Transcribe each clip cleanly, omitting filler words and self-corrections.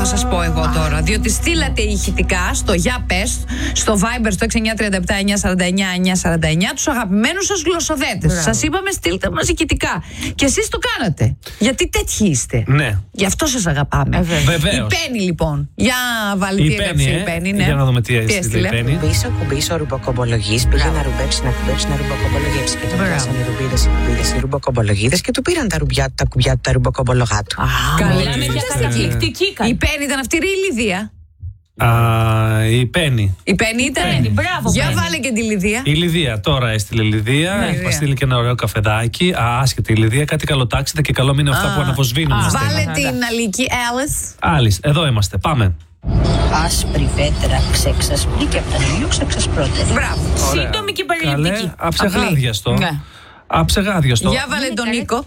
σας πω εγώ τώρα. Διότι στείλατε ηχητικά στο για πες, στο Viber στο 6937-949-949 τους αγαπημένους σας γλωσσοδέτες. Σας είπαμε στείλτε μας ηχητικά. Και εσείς το κάνατε. Γιατί τέτοιοι είστε. Ναι. Γι' αυτό σας αγαπάμε. Βεβαίως. Η Πέννη λοιπόν. Για βάλει τι έγραψε η Πέννη. Ναι. Για να δούμε τι έστειλε η Πέννη. Κουμπίσω ρουμποκομπολογής, πήγε να ρουμπέψει, να ρουμποκομπολογέψει. Και τον πιάσανε οι ρουμπίδες, οι ρουμποκομπολογίδες και του πήραν τα ρουμπιά του, τα κουμπιά του, τα ρουμποκομπολογά του. Μιλάμε για καταπληκτική. Η Πέννη ήταν αυτή η Λιδία. Η Πέννη. Η Πέννη ήταν. Μπράβο, Για Πέννη. βάλε και τη Λιδία. Η Λιδία, τώρα έστειλε η Λιδία. Μας στείλει και ένα ωραίο καφεδάκι. Άσχετη η Λιδία, κάτι καλοτάξιδα και καλό μήνα αυτά που αναβοσβήνουν. Βάλε την Αλίκη Alice. Άλλης, εδώ είμαστε, πάμε. Άσπρη πέτρα ξεξασπρίκε από τα νερίου ξεξασπρότερη. Μπράβο. Σύντομη και περιληπτική. Αψεγάδιαστο. Ναι. Αψεγάδιαστο. Για βάλε τον Νίκο.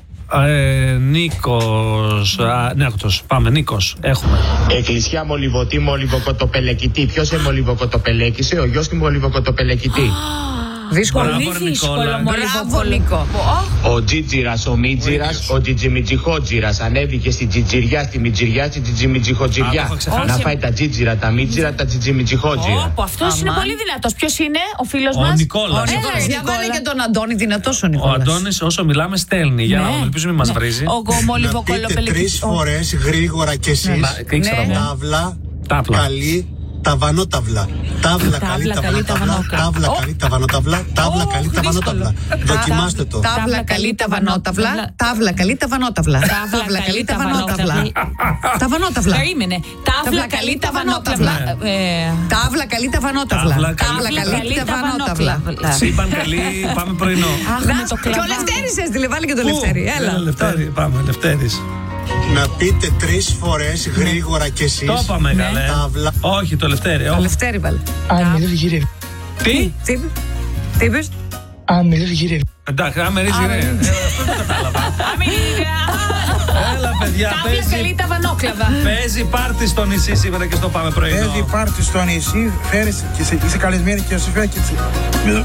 Νίκος. Ναι, αυτός. Πάμε, Νίκος. Έχουμε. Εκκλησιά μολυβωτή, μολυβοκοτοπελεκητή. Ποιος μολυβοκοτοπελέκησε? Ο γιος του μολυβοκοτοπελεκητή. Δύσκολο. Μπράβο, Πολύ δύσκολο. Νικόλα. Μπράβο, Νίκο. Ο Τζίτζιρας, ο Μίτζιρας, ο Τζιτζιμιτζιχότζιρας. Ανέβηκε στην Τζιτζιριά, στη Μιτζιριά, στη Α, το Τζιτζιμιτζιχότζιριά. έχω ξεχάσει. Να φάει τα Τζίτζιρα, τα Μίτζιρα, τα Τζιτζιμιτζιχότζιρα. Όπο, αυτός είναι πολύ δυνατός. Ποιος είναι ο φίλος Ο μας? Νικόλας. Ο Νικόλας. Για βάλε και τον Αντώνη, δυνατός ο Ο Νικόλας. Αντώνης όσο μιλάμε στέλνει. Για να δούμε, ελπίζω μην μας βρίζει. Ο Πείτε γομολιβοκολοπελεκητής. 3 φορές γρήγορα κι εσείς. Ήξερα Ναι. εγώ. Τάβλα, Τάβλα. καλή, ταβανόταυλα. Τάβλα, καλή, ταβανόταυλα. Τάβλα, καλή, ταβανόταυλα. Τάβλα, καλή, ταβανόταυλα. Δοκιμάστε το. Τάβλα καλή ταβανόταυλα. Τάβλα καλή ταβανόταυλα. Τάβλα καλή ταβανόταυλα. Ταβανόταυλα. Περίμενε. Τάβλα καλή ταβανόταυλα. Τάβλα καλή ταβανόταυλα. Τάβλα Τάβλα καλή ταβανόταυλα. Σύμπαν καλή, πάμε πρωινό. Και ο Λευτέρης έστειλε, βάλε και το Λευτέρη. Έλα. Λευτέρη, πάμε, Λευτέρης. Να πείτε 3 φορές γρήγορα κι εσείς. Το είπαμε καλέ. Τάβλα. Όχι, το Λευτέρη. Το όχι. Λευτέρη βάλε. Τι? Τι είπες? Εντάξει, άμερις γυρέ. Αυτό το κατάλαβα. Έλα παιδιά, Τάβλα καλή ταβανόκλαβα. παίζει πάρτι στο νησί σήμερα και στο πάμε πρωινό. Παίζει πάρτι στο νησί, φέρεις και είσαι καλεσμένη και σου φέρει και